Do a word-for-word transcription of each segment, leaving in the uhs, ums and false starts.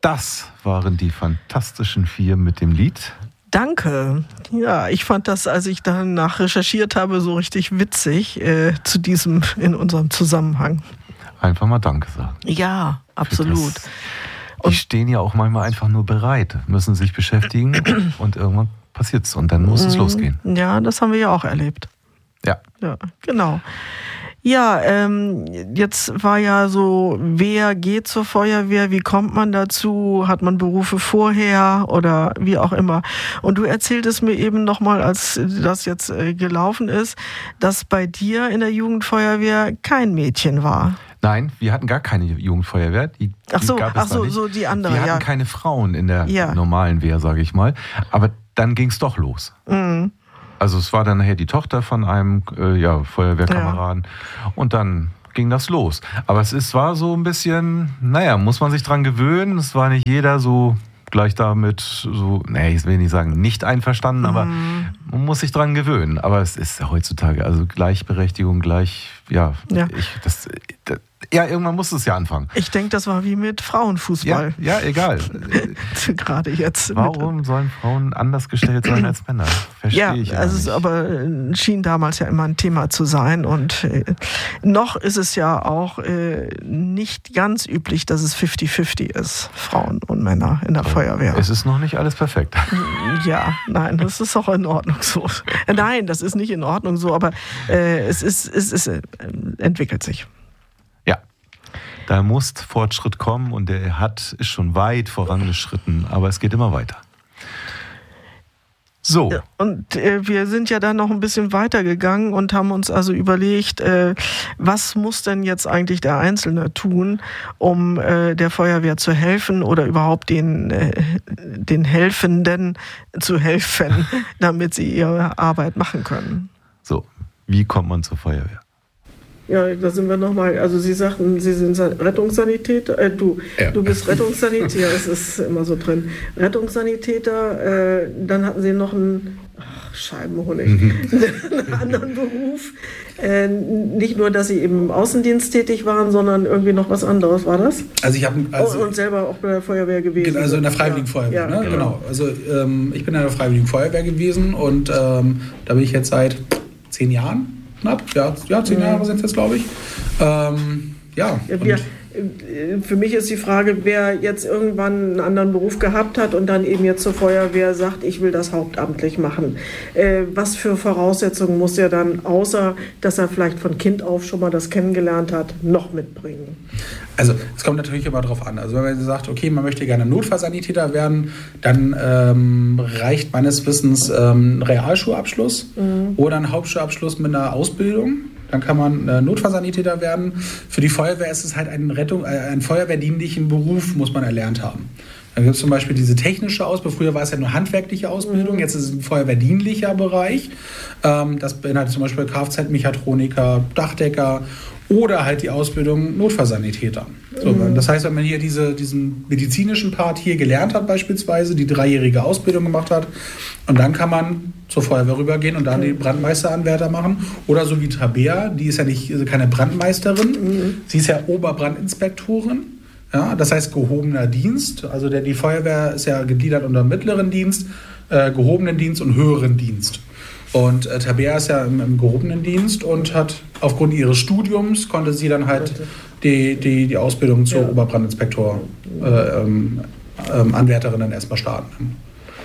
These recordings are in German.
Das waren die Fantastischen Vier mit dem Lied. Danke. Ja, ich fand das, als ich danach recherchiert habe, so richtig witzig äh, zu diesem, in unserem Zusammenhang. Einfach mal Danke sagen. Ja, absolut. Das, die stehen ja auch manchmal einfach nur bereit, müssen sich beschäftigen und irgendwann passiert's und dann muss es losgehen. Ja, das haben wir ja auch erlebt. Ja. Ja, genau. Ja, ähm, jetzt war ja so, wer geht zur Feuerwehr, wie kommt man dazu, hat man Berufe vorher oder wie auch immer. Und du erzähltest mir eben nochmal, als das jetzt äh, gelaufen ist, dass bei dir in der Jugendfeuerwehr kein Mädchen war. Nein, wir hatten gar keine Jugendfeuerwehr. Die, ach so, die gab es ach so, nicht. so die andere. Wir hatten ja. keine Frauen in der ja. normalen Wehr, sage ich mal. Aber dann ging es doch los. Mhm. Also es war dann nachher die Tochter von einem äh, ja, Feuerwehrkameraden ja. und dann ging das los. Aber es ist, war so ein bisschen, naja, muss man sich dran gewöhnen. Es war nicht jeder so gleich damit, so, naja, ich will nicht sagen nicht einverstanden, mhm. aber man muss sich dran gewöhnen. Aber es ist heutzutage, also Gleichberechtigung, gleich, ja, ja. Ich, das, das ja, irgendwann muss es ja anfangen. Ich denke, das war wie mit Frauenfußball. Ja, ja egal. Gerade jetzt. Warum mit sollen Frauen anders gestellt sein als Männer? Verstehe ja, ich ja also nicht. Es aber schien damals ja immer ein Thema zu sein. Und äh, noch ist es ja auch äh, nicht ganz üblich, dass es fifty fifty ist, Frauen und Männer in der Feuerwehr. Es ist noch nicht alles perfekt. Ja, nein, das ist auch in Ordnung so. Nein, das ist nicht in Ordnung so, aber äh, es, ist, es, ist, äh, entwickelt sich. Ja, da muss Fortschritt kommen und der hat, ist schon weit vorangeschritten, aber es geht immer weiter. So. Und äh, wir sind ja dann noch ein bisschen weitergegangen und haben uns also überlegt, äh, was muss denn jetzt eigentlich der Einzelne tun, um äh, der Feuerwehr zu helfen oder überhaupt den, äh, den Helfenden zu helfen, damit sie ihre Arbeit machen können. So, wie kommt man zur Feuerwehr? Ja, da sind wir nochmal, also Sie sagten, Sie sind Rettungssanitäter, äh, du, ja. du bist Rettungssanitäter, es ist immer so drin, Rettungssanitäter, äh, dann hatten Sie noch einen, ach, Scheibenhonig, einen anderen Beruf, äh, nicht nur, dass Sie eben im Außendienst tätig waren, sondern irgendwie noch was anderes, war das? Also ich habe also, und selber auch bei der Feuerwehr gewesen. Also in der Freiwilligen Feuerwehr, ja, ne? genau. genau. Also ähm, ich bin in der Freiwilligen Feuerwehr gewesen und ähm, da bin ich jetzt seit zehn Jahren. Knapp, ja, ja zehn Jahre sind es jetzt, glaube ich. Ähm, ja. ja wir, für mich ist die Frage, wer jetzt irgendwann einen anderen Beruf gehabt hat und dann eben jetzt zur Feuerwehr sagt, ich will das hauptamtlich machen. Äh, was für Voraussetzungen muss er dann, außer dass er vielleicht von Kind auf schon mal das kennengelernt hat, noch mitbringen? Also es kommt natürlich immer drauf an. Also wenn man sagt, okay, man möchte gerne Notfallsanitäter werden, dann ähm, reicht meines Wissens ähm, ein Realschulabschluss mhm. oder ein Hauptschulabschluss mit einer Ausbildung. Dann kann man äh, Notfallsanitäter werden. Für die Feuerwehr ist es halt ein, Rettung, äh, ein feuerwehrdienlichen Beruf, muss man erlernt haben. Dann gibt es zum Beispiel diese technische Ausbildung. Früher war es ja nur handwerkliche Ausbildung, jetzt ist es ein feuerwehrdienlicher Bereich. Ähm, das beinhaltet zum Beispiel Kfz-Mechatroniker, Dachdecker oder halt die Ausbildung Notfallsanitäter. So, mhm. Das heißt, wenn man hier diese, diesen medizinischen Part hier gelernt hat beispielsweise, die dreijährige Ausbildung gemacht hat, und dann kann man zur Feuerwehr rübergehen und dann die Brandmeisteranwärter machen. Oder so wie Tabea, die ist ja nicht also keine Brandmeisterin, mhm. sie ist ja Oberbrandinspektorin. Ja, das heißt gehobener Dienst. Also der, die Feuerwehr ist ja gegliedert unter mittleren Dienst, äh, gehobenen Dienst und höheren Dienst. Und äh, Tabea ist ja im, im gehobenen Dienst und hat aufgrund ihres Studiums konnte sie dann halt die, die, die Ausbildung zur ja. Oberbrandinspektor äh, ähm, ähm, Anwärterin dann erstmal starten.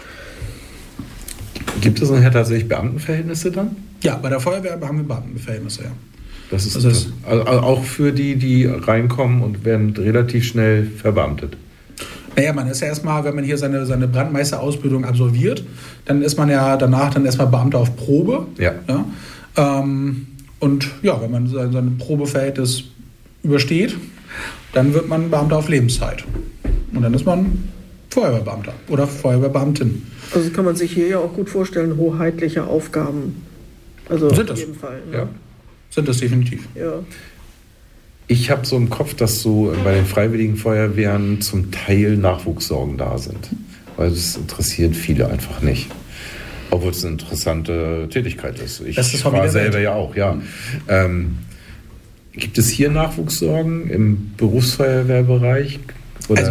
Gibt es nachher tatsächlich Beamtenverhältnisse dann? Ja, bei der Feuerwehr haben wir Beamtenverhältnisse, ja. Das ist, das ist also auch für die, die reinkommen und werden relativ schnell verbeamtet. Naja, man ist ja erstmal, wenn man hier seine, seine Brandmeisterausbildung absolviert, dann ist man ja danach dann erstmal Beamter auf Probe. Ja. ja? Ähm, und ja, wenn man sein, sein Probeverhältnis übersteht, dann wird man Beamter auf Lebenszeit. Und dann ist man Feuerwehrbeamter oder Feuerwehrbeamtin. Also kann man sich hier ja auch gut vorstellen, hoheitliche Aufgaben. Also sind auf das. jeden Fall. Ne? Ja. Sind das definitiv. Ja. Ich habe so im Kopf, dass so bei den Freiwilligen Feuerwehren zum Teil Nachwuchssorgen da sind. Weil das interessiert viele einfach nicht. Obwohl es eine interessante Tätigkeit ist. Ich das ist war selber ja auch, ja. Ähm, gibt es hier Nachwuchssorgen im Berufsfeuerwehrbereich? Oder? Also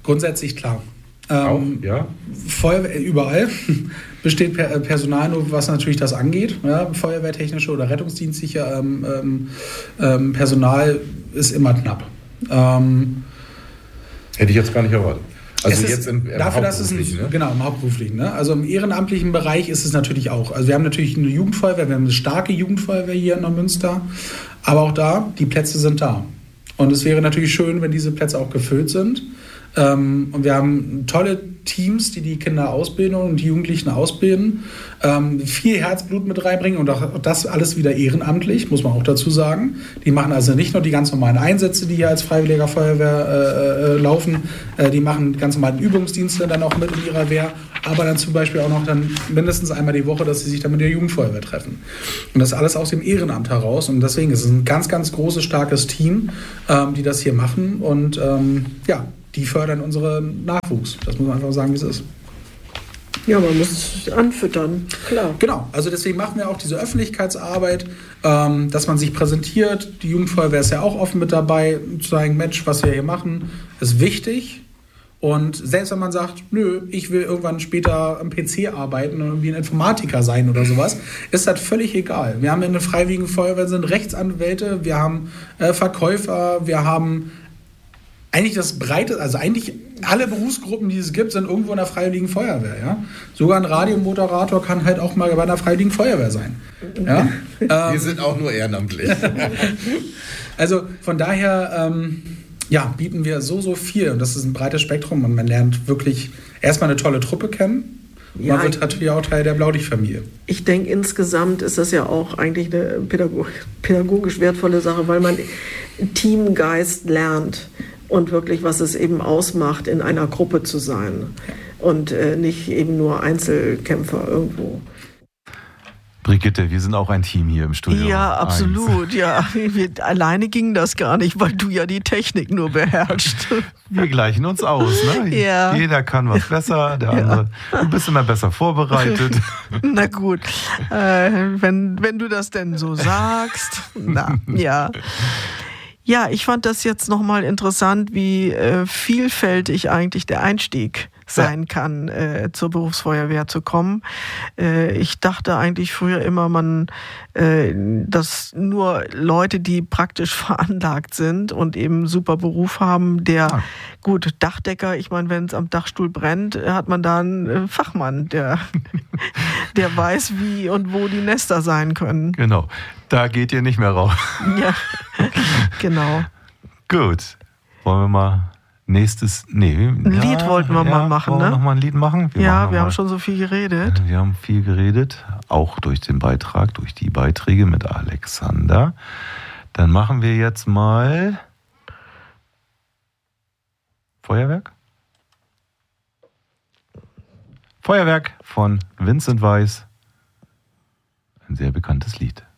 Grundsätzlich klar. Auch, ähm, ja? Feuerwehr, überall besteht per, Personalnot, was natürlich das angeht. Ja, feuerwehrtechnische oder rettungsdienstliche ähm, ähm, Personal ist immer knapp. Ähm, Hätte ich jetzt gar nicht erwartet. Also es jetzt ist, im, im dafür, dass es ein, Hauptberuflichen, ne? Genau, im Hauptberuflichen. Ne? Also im ehrenamtlichen Bereich ist es natürlich auch. Also wir haben natürlich eine Jugendfeuerwehr, wir haben eine starke Jugendfeuerwehr hier in Neumünster. Aber auch da, die Plätze sind da. Und es wäre natürlich schön, wenn diese Plätze auch gefüllt sind. Ähm, und wir haben tolle Teams, die die Kinder ausbilden und die Jugendlichen ausbilden, ähm, viel Herzblut mit reinbringen und auch das alles wieder ehrenamtlich, muss man auch dazu sagen. Die machen also nicht nur die ganz normalen Einsätze, die hier als Freiwilliger Feuerwehr äh, äh, laufen, äh, die machen ganz normalen Übungsdienste dann auch mit in ihrer Wehr, aber dann zum Beispiel auch noch dann mindestens einmal die Woche, dass sie sich dann mit der Jugendfeuerwehr treffen. Und das alles aus dem Ehrenamt heraus und deswegen ist es ein ganz, ganz großes, starkes Team, ähm, die das hier machen und ähm, ja, die fördern unseren Nachwuchs. Das muss man einfach sagen, wie es ist. Ja, man muss anfüttern, klar. Genau, also deswegen machen wir auch diese Öffentlichkeitsarbeit, ähm, dass man sich präsentiert. Die Jugendfeuerwehr ist ja auch offen mit dabei, zu sagen, Mensch, was wir hier machen, ist wichtig. Und selbst wenn man sagt, nö, ich will irgendwann später am P C arbeiten und irgendwie ein Informatiker sein oder sowas, ist das völlig egal. Wir haben in der Freiwilligen Feuerwehr sind Rechtsanwälte, wir haben äh, Verkäufer, wir haben eigentlich das Breite, also eigentlich alle Berufsgruppen, die es gibt, sind irgendwo in der Freiwilligen Feuerwehr. Ja? Sogar ein Radiomoderator kann halt auch mal bei einer Freiwilligen Feuerwehr sein. Ja? Wir sind auch nur ehrenamtlich. Also von daher ähm, ja, bieten wir so, so viel. Und das ist ein breites Spektrum und man lernt wirklich erstmal eine tolle Truppe kennen. Ja, man wird natürlich auch Teil der Blaulicht-Familie. Ich denke, insgesamt ist das ja auch eigentlich eine pädagogisch wertvolle Sache, weil man Teamgeist lernt. Und wirklich, was es eben ausmacht, in einer Gruppe zu sein und äh, nicht eben nur Einzelkämpfer irgendwo. Brigitte, wir sind auch ein Team hier im Studio. Ja, absolut. Eins. Ja, alleine ging das gar nicht, weil du ja die Technik nur beherrschst. Wir gleichen uns aus, ne? Ja. Jeder kann was besser, der andere. Ja. Du bist immer besser vorbereitet. Na gut, äh, wenn, wenn du das denn so sagst. Na, ja. Ja, ich fand das jetzt nochmal interessant, wie äh, vielfältig eigentlich der Einstieg sein kann, äh, zur Berufsfeuerwehr zu kommen. Äh, ich dachte eigentlich früher immer, man, äh, dass nur Leute, die praktisch veranlagt sind und eben super Beruf haben, der, ah. gut, Dachdecker, ich meine, wenn es am Dachstuhl brennt, hat man da einen äh, Fachmann, der, der weiß, wie und wo die Nester sein können. Genau, da geht ihr nicht mehr raus. Ja, genau. Gut, wollen wir mal nächstes, nee. Ein ja, Lied wollten wir ja, mal machen, wollen wir ne? noch mal ein Lied machen? Wir ja, machen wir haben mal, schon so viel geredet. Wir haben viel geredet, auch durch den Beitrag, durch die Beiträge mit Alexander. Dann machen wir jetzt mal Feuerwerk? Feuerwerk von Vincent Weiss. Ein sehr bekanntes Lied.